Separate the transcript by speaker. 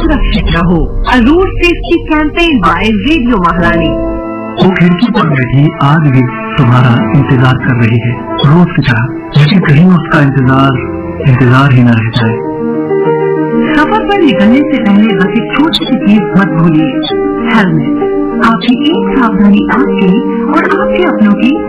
Speaker 1: सुरक्षित रहो। A road safety campaign by radio महारानी।
Speaker 2: वो खिड़की पर बैठी आज भी तुम्हारा इंतजार कर रही है रोज की तरह, लेकिन कहीं उसका इंतजार ही न रह जाए।
Speaker 1: सफर पर निकलने से पहले बस एक छोटी सी चीज मत भूलिए, हेलमेट। आपकी एक सावधानी आपके और आपके अपनों की